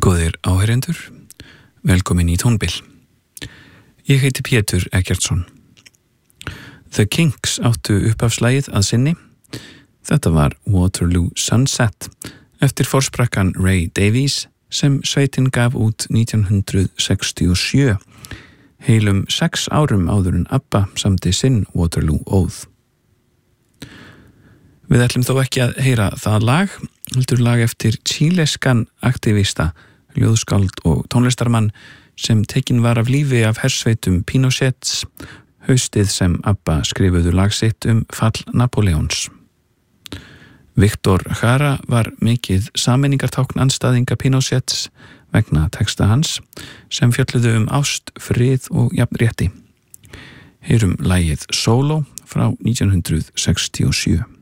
Góðir áheyrendur, velkomin í Tónbil. Ég heiti Pétur Eggertsson. The Kinks áttu upphafslagið að sinni. Þetta var Waterloo Sunset eftir forsprakkan Ray Davies sem sveitin gaf út 1967, heilum 6 árum áður en ABBA samdi sinn Waterloo Óð. Við ætlum þó ekki að heyra það lag, heldur lag eftir chileskan aktivista, ljóðskáld og tónlistarmann sem tekin var af lífi af hersveitum Pinochets, haustið sem ABBA skrifuðu lag sitt fall Napóleons. Victor Jara var mikið sameiningartákn andstæðinga Pinochets vegna texta hans sem fjölluðu ást, frið og jafnrétti. Heyrum lagið Solo frá 1967.